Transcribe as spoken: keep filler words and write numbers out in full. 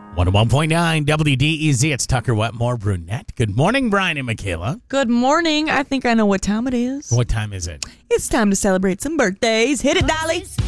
one oh one point nine W D E Z. It's Tucker Wetmore Brunette. Good morning, Brian and Michaela. Good morning. I think I know what time it is. What time is it? It's time to celebrate some birthdays. Hit it, Dolly.